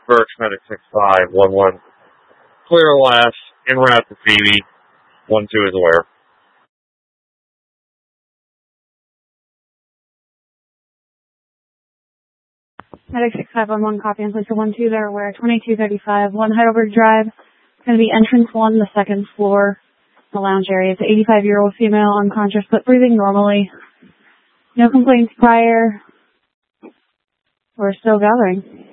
Berks Medic 6511. Clear last, en route to Phoebe. 12 is aware. Medic 6511, copy and place for 12, they're aware. 2235, 1 Heidelberg Drive. It's going to be entrance 1, the second floor, the lounge area. It's an 85-year-old female, unconscious but breathing normally. No complaints prior. We're still gathering.